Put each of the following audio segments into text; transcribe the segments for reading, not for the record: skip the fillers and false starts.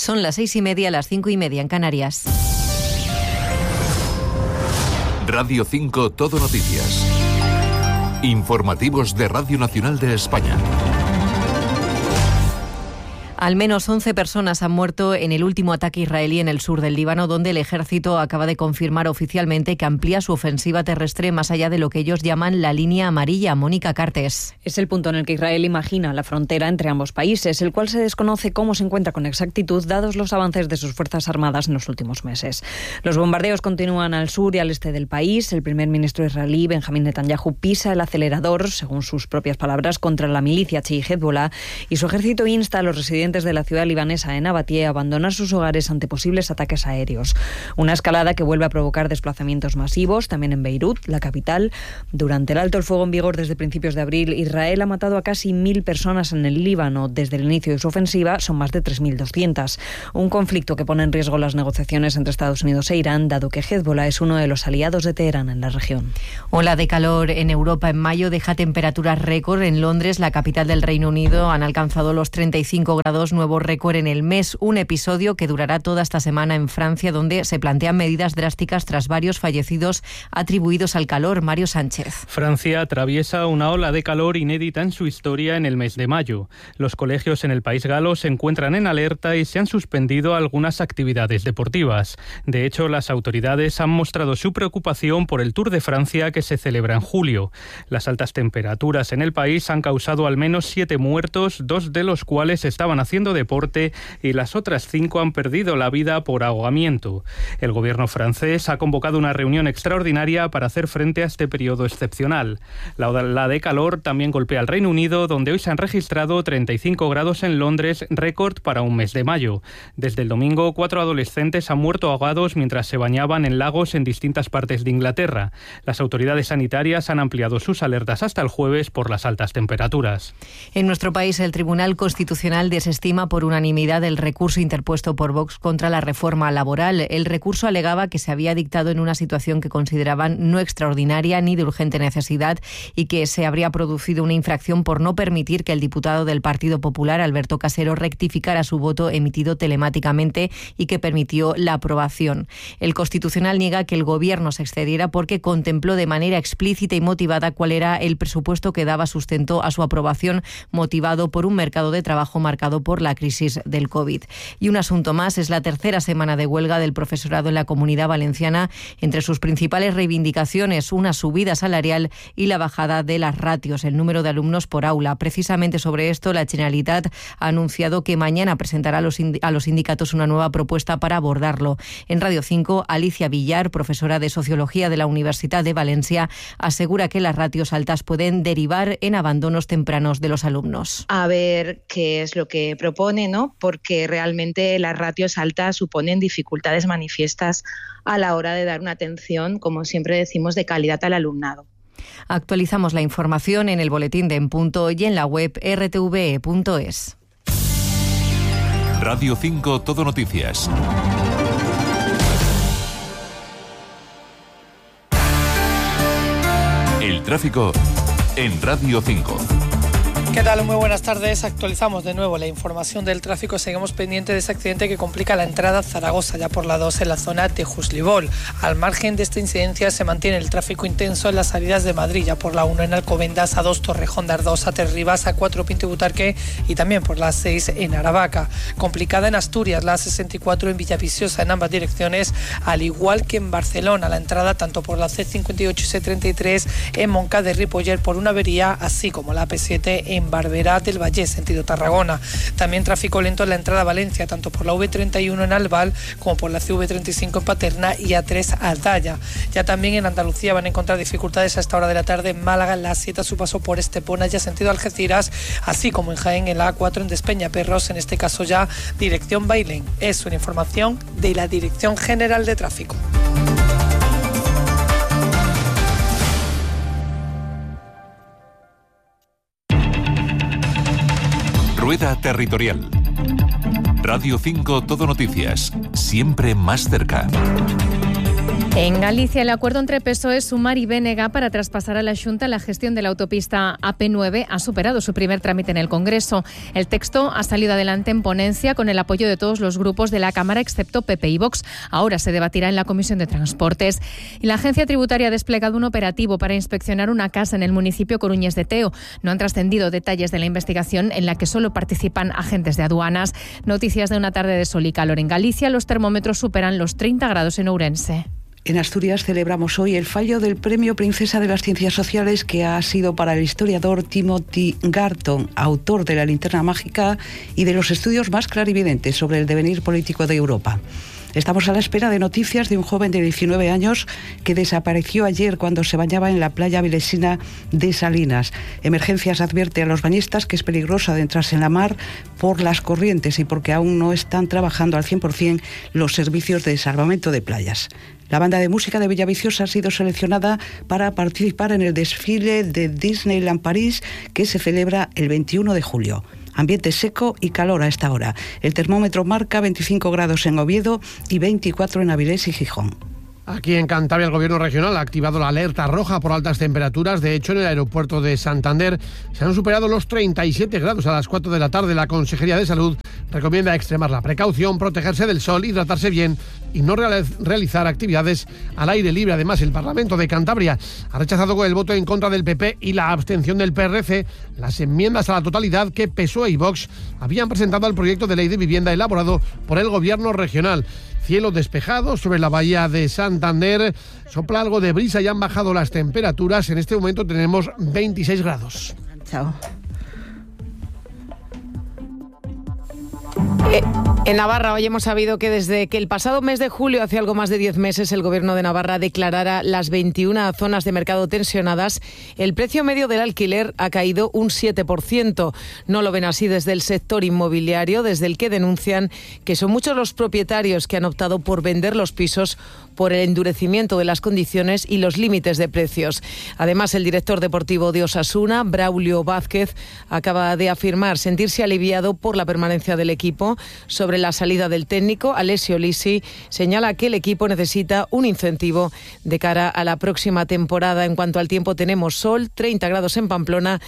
Son las 6:30, las 5:30 en Canarias. Radio 5 Todo Noticias. Informativos de Radio Nacional de España. Al menos 11 personas han muerto en el último ataque israelí en el sur del Líbano, donde el ejército acaba de confirmar oficialmente que amplía su ofensiva terrestre más allá de lo que ellos llaman la línea amarilla. Mónica Cartes. Es el punto en el que Israel imagina la frontera entre ambos países, el cual se desconoce cómo se encuentra con exactitud dados los avances de sus fuerzas armadas en los últimos meses. Los bombardeos continúan al sur y al este del país. El primer ministro israelí, Benjamín Netanyahu, pisa el acelerador, según sus propias palabras, contra la milicia chií Hezbollah, y su ejército insta a los residentes de la ciudad libanesa de Nabatie a abandonar sus hogares ante posibles ataques aéreos. Una escalada que vuelve a provocar desplazamientos masivos, también en Beirut, la capital. Durante el alto el fuego en vigor desde principios de abril, Israel ha matado a casi 1.000 personas en el Líbano. Desde el inicio de su ofensiva son más de 3.200. Un conflicto que pone en riesgo las negociaciones entre Estados Unidos e Irán, dado que Hezbollah es uno de los aliados de Teherán en la región. Ola de calor en Europa en mayo deja temperaturas récord. En Londres, la capital del Reino Unido, han alcanzado los 35 grados, nuevo récord en el mes. Un episodio que durará toda esta semana en Francia, donde se plantean medidas drásticas tras varios fallecidos atribuidos al calor. Mario Sánchez. Francia atraviesa una ola de calor inédita en su historia en el mes de mayo. Los colegios en el país galo se encuentran en alerta y se han suspendido algunas actividades deportivas. De hecho, las autoridades han mostrado su preocupación por el Tour de Francia que se celebra en julio. Las altas temperaturas en el país han causado al menos 7 muertos, 2 de los cuales estaban haciendo deporte y las otras 5 han perdido la vida por ahogamiento. El gobierno francés ha convocado una reunión extraordinaria para hacer frente a este periodo excepcional. La ola de calor también golpea al Reino Unido, donde hoy se han registrado 35 grados en Londres, récord para un mes de mayo. Desde el domingo, 4 adolescentes han muerto ahogados mientras se bañaban en lagos en distintas partes de Inglaterra. Las autoridades sanitarias han ampliado sus alertas hasta el jueves por las altas temperaturas. En nuestro país, el Tribunal Constitucional desestima por unanimidad el recurso interpuesto por Vox contra la reforma laboral. El recurso alegaba que se había dictado en una situación que consideraban no extraordinaria ni de urgente necesidad y que se habría producido una infracción por no permitir que el diputado del Partido Popular, Alberto Casero, rectificara su voto emitido telemáticamente y que permitió la aprobación. El Constitucional niega que el Gobierno se excediera porque contempló de manera explícita y motivada cuál era el presupuesto que daba sustento a su aprobación, motivado por un mercado de trabajo marcado por la crisis del COVID. Y un asunto más, es la tercera semana de huelga del profesorado en la Comunidad Valenciana. Entre sus principales reivindicaciones, una subida salarial y la bajada de las ratios, el número de alumnos por aula. Precisamente sobre esto, la Generalitat ha anunciado que mañana presentará a los sindicatos una nueva propuesta para abordarlo. En Radio 5, Alicia Villar, profesora de Sociología de la Universidad de Valencia, asegura que las ratios altas pueden derivar en abandonos tempranos de los alumnos. A ver qué es lo que propone, ¿no? Porque realmente las ratios altas suponen dificultades manifiestas a la hora de dar una atención, como siempre decimos, de calidad al alumnado. Actualizamos la información en el boletín de En Punto y en la web rtve.es. Radio 5 Todo Noticias. El tráfico en Radio 5. ¿Qué tal? Muy buenas tardes. Actualizamos de nuevo la información del tráfico. Seguimos pendiente de ese accidente que complica la entrada a Zaragoza, ya por la 2 en la zona de Juslibol. Al margen de esta incidencia se mantiene el tráfico intenso en las salidas de Madrid, ya por la 1 en Alcobendas, A2 Torrejón de Ardoz, A3 A4 Pinto y Butarque y también por la 6 en Aravaca. Complicada en Asturias, la 64 en Villaviciosa en ambas direcciones, al igual que en Barcelona, la entrada tanto por la C58 y C33 en Montcada de Ripollet por una avería, así como la AP7 en Barberá del Valle, sentido Tarragona. También tráfico lento en la entrada a Valencia, tanto por la V31 en Albal como por la CV35 en Paterna y A3 Aldaya. Ya también en Andalucía van a encontrar dificultades a esta hora de la tarde en Málaga, en la A7 a su paso por Estepona, ya sentido Algeciras, así como en Jaén en la A4 en Despeñaperros, en este caso ya dirección Bailén. Es una información de la Dirección General de Tráfico. Rueda Territorial. Radio 5 Todo Noticias. Siempre más cerca. En Galicia, el acuerdo entre PSOE, Sumar y BNG para traspasar a la Xunta la gestión de la autopista AP9 ha superado su primer trámite en el Congreso. El texto ha salido adelante en ponencia con el apoyo de todos los grupos de la Cámara, excepto PP y Vox. Ahora se debatirá en la Comisión de Transportes. Y la Agencia Tributaria ha desplegado un operativo para inspeccionar una casa en el municipio coruñés de Teo. No han trascendido detalles de la investigación, en la que solo participan agentes de aduanas. Noticias de una tarde de sol y calor en Galicia. Los termómetros superan los 30 grados en Ourense. En Asturias celebramos hoy el fallo del Premio Princesa de las Ciencias Sociales, que ha sido para el historiador Timothy Garton, autor de La Linterna Mágica y de los estudios más clarividentes sobre el devenir político de Europa. Estamos a la espera de noticias de un joven de 19 años que desapareció ayer cuando se bañaba en la playa vilesina de Salinas. Emergencias advierte a los bañistas que es peligroso adentrarse en la mar por las corrientes y porque aún no están trabajando al 100% los servicios de salvamento de playas. La banda de música de Villaviciosa ha sido seleccionada para participar en el desfile de Disneyland París, que se celebra el 21 de julio. Ambiente seco y calor a esta hora. El termómetro marca 25 grados en Oviedo y 24 en Avilés y Gijón. Aquí en Cantabria el Gobierno regional ha activado la alerta roja por altas temperaturas. De hecho, en el aeropuerto de Santander se han superado los 37 grados a las 4 de la tarde. La Consejería de Salud recomienda extremar la precaución, protegerse del sol, hidratarse bien y no realizar actividades al aire libre. Además, el Parlamento de Cantabria ha rechazado con el voto en contra del PP y la abstención del PRC las enmiendas a la totalidad que PSOE y Vox habían presentado al proyecto de ley de vivienda elaborado por el Gobierno regional. Cielo despejado sobre la bahía de Santander, sopla algo de brisa y han bajado las temperaturas. En este momento tenemos 26 grados. Chao. En Navarra hoy hemos sabido que desde que el pasado mes de julio, hace algo más de 10 meses, el Gobierno de Navarra declarara las 21 zonas de mercado tensionadas, el precio medio del alquiler ha caído un 7%. No lo ven así desde el sector inmobiliario, desde el que denuncian que son muchos los propietarios que han optado por vender los pisos por el endurecimiento de las condiciones y los límites de precios. Además, el director deportivo de Osasuna, Braulio Vázquez, acaba de afirmar sentirse aliviado por la permanencia del equipo. Sobre la salida del técnico, Alessio Lisi señala que el equipo necesita un incentivo de cara a la próxima temporada. En cuanto al tiempo, tenemos sol, 30 grados en Pamplona,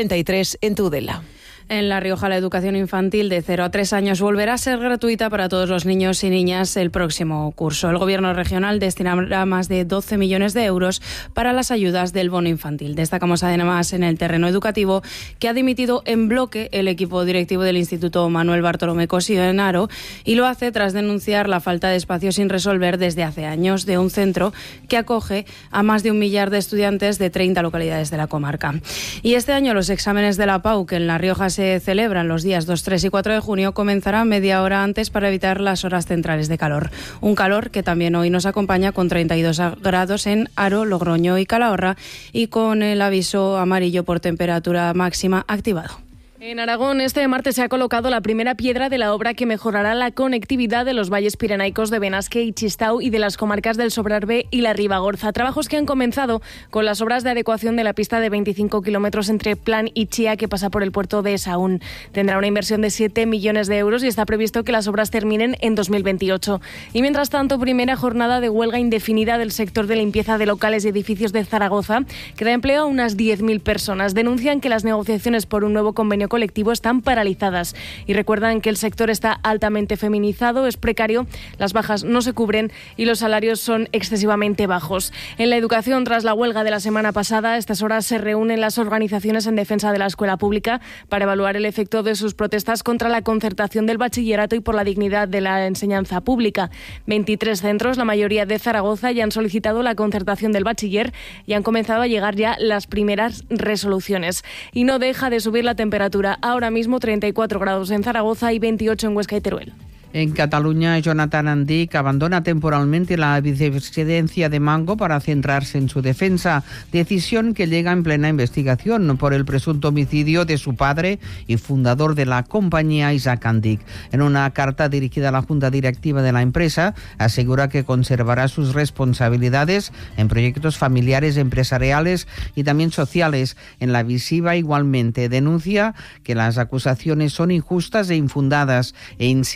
33 en Tudela. En La Rioja, la educación infantil de 0 a 3 años volverá a ser gratuita para todos los niños y niñas el próximo curso. El Gobierno regional destinará más de 12 millones de euros para las ayudas del bono infantil. Destacamos además en el terreno educativo que ha dimitido en bloque el equipo directivo del Instituto Manuel Bartolomé Cosío en Haro, y lo hace tras denunciar la falta de espacio sin resolver desde hace años de un centro que acoge a más de 1 millar de estudiantes de 30 localidades de la comarca. Y este año los exámenes de la PAU, que en La Rioja se celebran los días 2, 3 y 4 de junio, comenzarán media hora antes para evitar las horas centrales de calor. Un calor que también hoy nos acompaña con 32 grados en Haro, Logroño y Calahorra, y con el aviso amarillo por temperatura máxima activado. En Aragón, este martes se ha colocado la primera piedra de la obra que mejorará la conectividad de los valles pirenaicos de Benasque y Chistau y de las comarcas del Sobrarbe y la Ribagorza. Trabajos que han comenzado con las obras de adecuación de la pista de 25 kilómetros entre Plan y Chía, que pasa por el puerto de Saún. Tendrá una inversión de 7 millones de euros y está previsto que las obras terminen en 2028. Y mientras tanto, primera jornada de huelga indefinida del sector de limpieza de locales y edificios de Zaragoza, que da empleo a unas 10.000 personas. Denuncian que las negociaciones por un nuevo convenio colectivo están paralizadas y recuerdan que el sector está altamente feminizado, es precario, las bajas no se cubren y los salarios son excesivamente bajos. En la educación, tras la huelga de la semana pasada, a estas horas se reúnen las organizaciones en defensa de la escuela pública para evaluar el efecto de sus protestas contra la concertación del bachillerato y por la dignidad de la enseñanza pública. 23 centros, la mayoría de Zaragoza, ya han solicitado la concertación del bachiller y han comenzado a llegar ya las primeras resoluciones. Y no deja de subir la temperatura. Ahora mismo 34 grados en Zaragoza y 28 en Huesca y Teruel. En Cataluña, Jonathan Andic abandona temporalmente la vicepresidencia de Mango para centrarse en su defensa, decisión que llega en plena investigación por el presunto homicidio de su padre y fundador de la compañía, Isaac Andic. En una carta dirigida a la Junta Directiva de la empresa, asegura que conservará sus responsabilidades en proyectos familiares, empresariales y también sociales. En la visiva, igualmente, denuncia que las acusaciones son injustas e infundadas e insiste en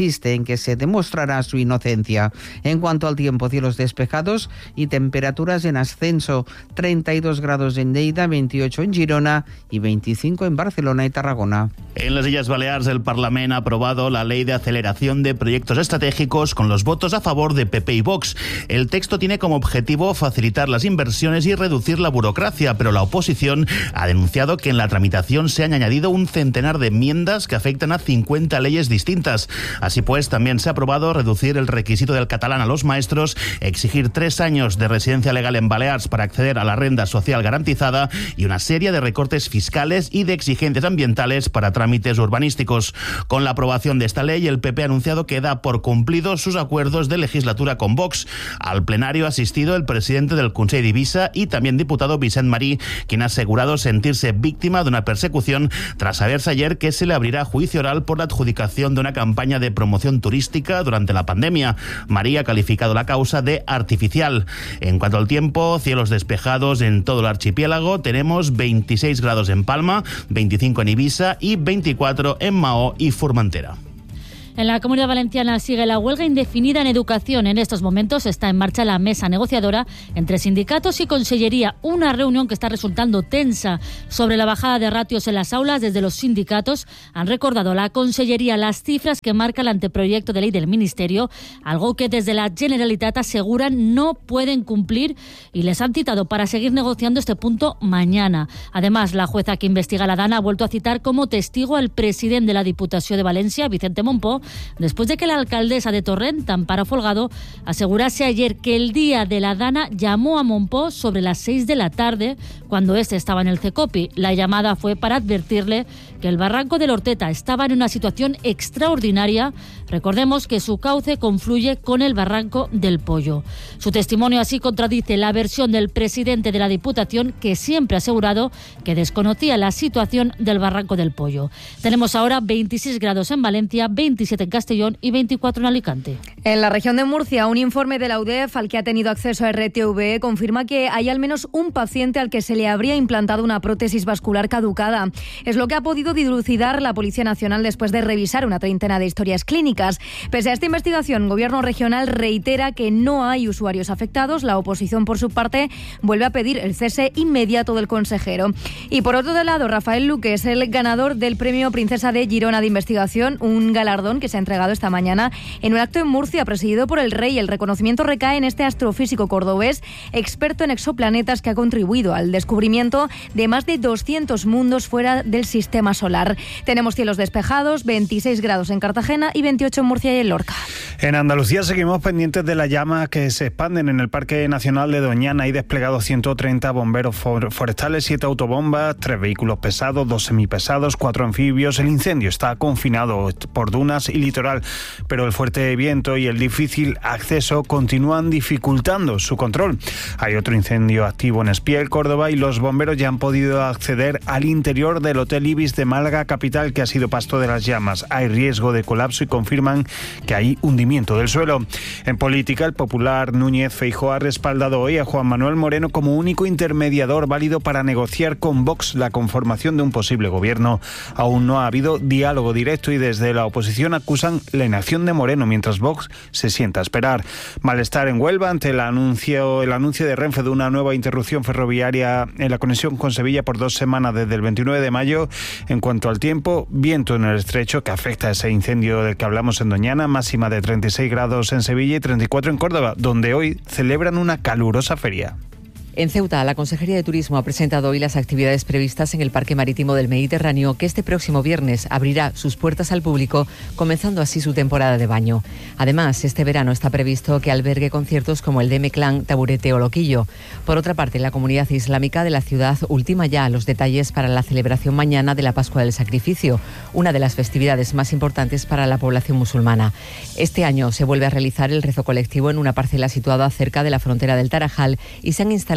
en que se demostrará su inocencia. En cuanto al tiempo, cielos despejados y temperaturas en ascenso. 32 grados en Lleida, 28 en Girona y 25 en Barcelona y Tarragona. En las Illes Balears, el Parlamento ha aprobado la Ley de Aceleración de Proyectos Estratégicos con los votos a favor de PP y Vox. El texto tiene como objetivo facilitar las inversiones y reducir la burocracia, pero la oposición ha denunciado que en la tramitación se han añadido un centenar de enmiendas que afectan a 50 leyes distintas. Así pues, también se ha aprobado reducir el requisito del catalán a los maestros, exigir 3 años de residencia legal en Balears para acceder a la renta social garantizada y una serie de recortes fiscales y de exigencias ambientales para trámites urbanísticos. Con la aprobación de esta ley, el PP ha anunciado que da por cumplidos sus acuerdos de legislatura con Vox. Al plenario ha asistido el presidente del Consell d'Eivissa y también diputado Vicent Marí, quien ha asegurado sentirse víctima de una persecución tras saberse ayer que se le abrirá juicio oral por la adjudicación de una campaña de promoción turística durante la pandemia. Marí ha calificado la causa de artificial. En cuanto al tiempo, cielos despejados en todo el archipiélago. Tenemos 26 grados en Palma, 25 en Ibiza y 24 en Mahó y Formentera. En la Comunidad Valenciana sigue la huelga indefinida en educación. En estos momentos está en marcha la mesa negociadora entre sindicatos y Consellería, una reunión que está resultando tensa. Sobre la bajada de ratios en las aulas, desde los sindicatos han recordado a la Consellería las cifras que marca el anteproyecto de ley del Ministerio, algo que desde la Generalitat aseguran no pueden cumplir y les han citado para seguir negociando este punto mañana. Además, la jueza que investiga la DANA ha vuelto a citar como testigo al presidente de la Diputació de Valencia, Vicente Mompó, después de que la alcaldesa de Torrent, Amparo Folgado, asegurase ayer que el día de la Dana llamó a Mompó sobre las 6 de la tarde, cuando este estaba en el CECOPI. La llamada fue para advertirle que el barranco del Horteta estaba en una situación extraordinaria. Recordemos que su cauce confluye con el barranco del Pollo. Su testimonio así contradice la versión del presidente de la Diputación, que siempre ha asegurado que desconocía la situación del barranco del Pollo. Tenemos ahora 26 grados en Valencia, 27 en Castellón y 24 en Alicante. En la región de Murcia, un informe de la UDEF al que ha tenido acceso a RTVE confirma que hay al menos un paciente al que se le habría implantado una prótesis vascular caducada. Es lo que ha podido dilucidar la Policía Nacional después de revisar una treintena de historias clínicas. Pese a esta investigación, el Gobierno regional reitera que no hay usuarios afectados. La oposición, por su parte, vuelve a pedir el cese inmediato del consejero. Y por otro lado, Rafael Luque es el ganador del Premio Princesa de Girona de Investigación, un galardón que se ha entregado esta mañana en un acto en Murcia presidido por el Rey. El reconocimiento recae en este astrofísico cordobés, experto en exoplanetas, que ha contribuido al descubrimiento de más de 200 mundos fuera del sistema solar. Tenemos cielos despejados, 26 grados en Cartagena y 28 en Murcia y en Lorca. En Andalucía seguimos pendientes de las llamas que se expanden en el Parque Nacional de Doñana. Hay desplegados 130 bomberos forestales, 7 autobombas, 3 vehículos pesados, 2 semipesados, 4 anfibios. El incendio está confinado por dunas y litoral, pero el fuerte viento y el difícil acceso continúan dificultando su control. Hay otro incendio activo en Espiel, Córdoba, y los bomberos ya han podido acceder al interior del Hotel Ibis de Málaga capital, que ha sido pasto de las llamas. Hay riesgo de colapso y confirman que hay hundimiento del suelo. En política, el popular Núñez Feijóo ha respaldado hoy a Juan Manuel Moreno como único intermediador válido para negociar con Vox la conformación de un posible gobierno. Aún no ha habido diálogo directo y desde la oposición acusan la inacción de Moreno, mientras Vox se sienta a esperar. Malestar en Huelva ante el anuncio de Renfe de una nueva interrupción ferroviaria en la conexión con Sevilla por 2 semanas desde el 29 de mayo. En cuanto al tiempo, viento en el estrecho que afecta a ese incendio del que hablamos en Doñana, máxima de 36 grados en Sevilla y 34 en Córdoba, donde hoy celebran una calurosa feria. En Ceuta, la Consejería de Turismo ha presentado hoy las actividades previstas en el Parque Marítimo del Mediterráneo, que este próximo viernes abrirá sus puertas al público, comenzando así su temporada de baño. Además, este verano está previsto que albergue conciertos como el de Meclán, Taburete o Loquillo. Por otra parte, la comunidad islámica de la ciudad ultima ya los detalles para la celebración mañana de la Pascua del Sacrificio, una de las festividades más importantes para la población musulmana. Este año se vuelve a realizar el rezo colectivo en una parcela situada cerca de la frontera del Tarajal y se han instalado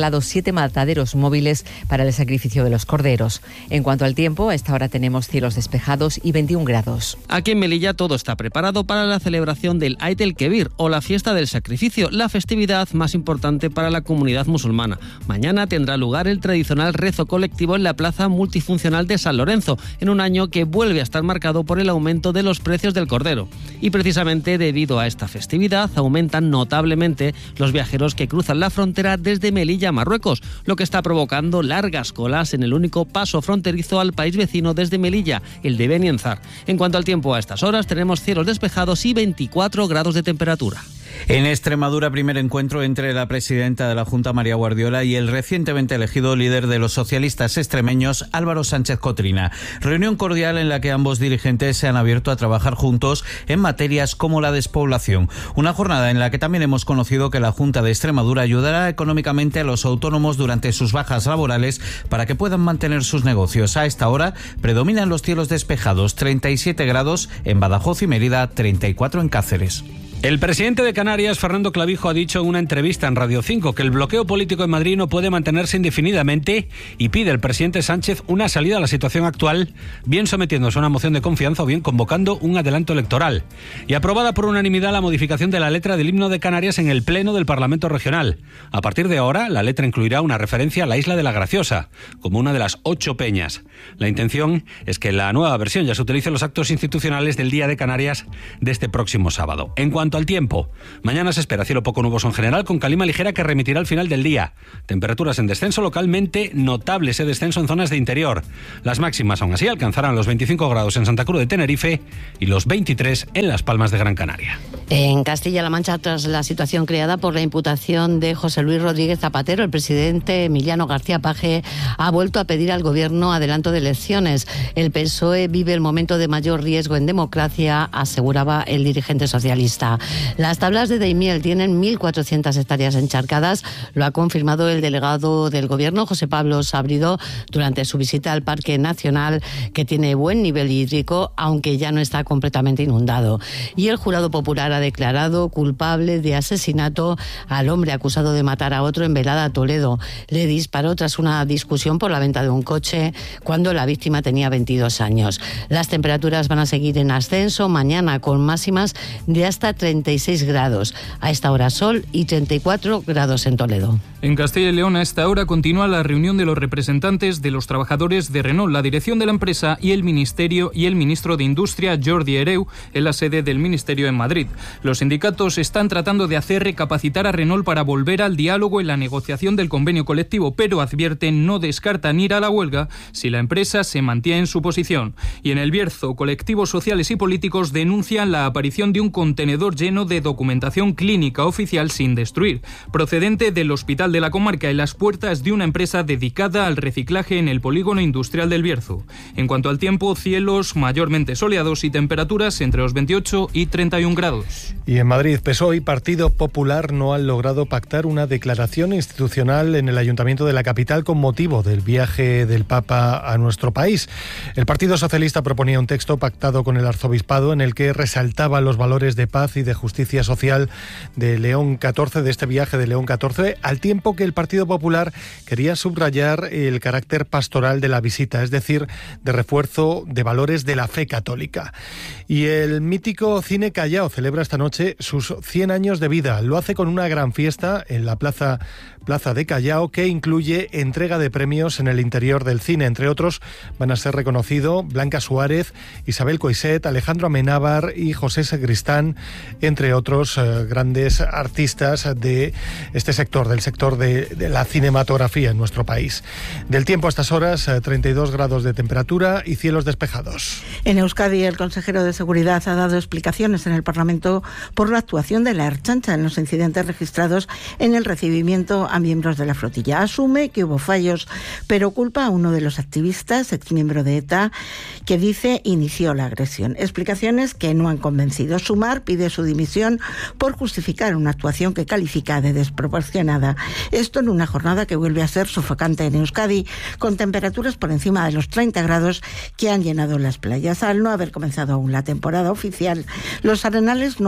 instalado 7 mataderos móviles para el sacrificio de los corderos. En cuanto al tiempo, a esta hora tenemos cielos despejados y 21 grados. Aquí en Melilla todo está preparado para la celebración del Eid el-Kebir, o la fiesta del sacrificio, la festividad más importante para la comunidad musulmana. Mañana tendrá lugar el tradicional rezo colectivo en la plaza multifuncional de San Lorenzo, en un año que vuelve a estar marcado por el aumento de los precios del cordero. Y precisamente debido a esta festividad aumentan notablemente los viajeros que cruzan la frontera desde Melilla a Marruecos, lo que está provocando largas colas en el único paso fronterizo al país vecino desde Melilla, el de Benienzar. En cuanto al tiempo, a estas horas tenemos cielos despejados y 24 grados de temperatura. En Extremadura, primer encuentro entre la presidenta de la Junta, María Guardiola, y el recientemente elegido líder de los socialistas extremeños, Álvaro Sánchez Cotrina. Reunión cordial en la que ambos dirigentes se han abierto a trabajar juntos en materias como la despoblación. Una jornada en la que también hemos conocido que la Junta de Extremadura ayudará económicamente a los autónomos durante sus bajas laborales para que puedan mantener sus negocios. A esta hora predominan los cielos despejados, 37 grados en Badajoz y Mérida, 34 en Cáceres. El presidente de Canarias, Fernando Clavijo, ha dicho en una entrevista en Radio 5 que el bloqueo político en Madrid no puede mantenerse indefinidamente y pide al presidente Sánchez una salida a la situación actual, bien sometiéndose a una moción de confianza o bien convocando un adelanto electoral. Y aprobada por unanimidad la modificación de la letra del himno de Canarias en el Pleno del Parlamento Regional. A partir de ahora, la letra incluirá una referencia a la isla de la Graciosa, como una de las 8 peñas. La intención es que la nueva versión ya se utilice en los actos institucionales del Día de Canarias de este próximo sábado. En cuanto al tiempo, mañana se espera cielo poco nuboso en general, con calima ligera que remitirá al final del día. Temperaturas en descenso, localmente notable ese descenso en zonas de interior. Las máximas, aún así, alcanzarán los 25 grados en Santa Cruz de Tenerife y los 23 en Las Palmas de Gran Canaria. En Castilla-La Mancha, tras la situación creada por la imputación de José Luis Rodríguez Zapatero, el presidente Emiliano García Paje ha vuelto a pedir al gobierno adelanto de elecciones. El PSOE vive el momento de mayor riesgo en democracia, aseguraba el dirigente socialista. Las tablas de Daimiel tienen 1.400 hectáreas encharcadas, lo ha confirmado el delegado del gobierno, José Pablo Sabrido, durante su visita al Parque Nacional, que tiene buen nivel hídrico, aunque ya no está completamente inundado. Y el jurado popular ha declarado culpable de asesinato al hombre acusado de matar a otro en Velada, Toledo. Le disparó tras una discusión por la venta de un coche cuando la víctima tenía 22 años. Las temperaturas van a seguir en ascenso mañana, con máximas de hasta 36 grados. A esta hora sol y 34 grados en Toledo. En Castilla y León, a esta hora continúa la reunión de los representantes de los trabajadores de Renault, la dirección de la empresa y el ministerio y el ministro de Industria, Jordi Hereu, en la sede del ministerio en Madrid. Los sindicatos están tratando de hacer recapacitar a Renault para volver al diálogo en la negociación del convenio colectivo, pero advierten no descartan ir a la huelga si la empresa se mantiene en su posición. Y en El Bierzo, colectivos sociales y políticos denuncian la aparición de un contenedor lleno de documentación clínica oficial sin destruir, procedente del Hospital de la Comarca, en las puertas de una empresa dedicada al reciclaje en el polígono industrial del Bierzo. En cuanto al tiempo, cielos mayormente soleados y temperaturas entre los 28 y 31 grados. Y en Madrid, PSOE y Partido Popular no han logrado pactar una declaración institucional en el Ayuntamiento de la capital con motivo del viaje del Papa a nuestro país. El Partido Socialista proponía un texto pactado con el Arzobispado en el que resaltaba los valores de paz y de justicia social de León XIV, de este viaje de León XIV, al tiempo que el Partido Popular quería subrayar el carácter pastoral de la visita, es decir, de refuerzo de valores de la fe católica. Y el mítico Cine Callao celebra esta noche sus 100 años de vida. Lo hace con una gran fiesta en la Plaza de Callao, que incluye entrega de premios en el interior del cine. Entre otros, van a ser reconocidos Blanca Suárez, Isabel Coixet, Alejandro Amenábar y José Sacristán, entre otros grandes artistas de este sector, del sector de la cinematografía en nuestro país. Del tiempo a estas horas, 32 grados de temperatura y cielos despejados. En Euskadi, el consejero de Seguridad ha dado explicaciones en el Parlamento por la actuación de la Ertzaintza en los incidentes registrados en el recibimiento a miembros de la flotilla. Asume que hubo fallos, pero culpa a uno de los activistas, exmiembro de ETA, que dice inició la agresión. Explicaciones que no han convencido. Sumar pide su dimisión por justificar una actuación que califica de desproporcionada. Esto en una jornada que vuelve a ser sofocante en Euskadi, con temperaturas por encima de los 30 grados que han llenado las playas. Al no haber comenzado aún la temporada oficial, los arenales no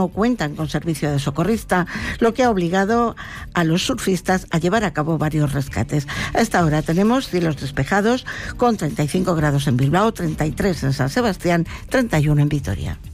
no cuentan con servicio de socorrista, lo que ha obligado a los surfistas a llevar a cabo varios rescates. A esta hora tenemos cielos despejados con 35 grados en Bilbao, 33 en San Sebastián, 31 en Vitoria.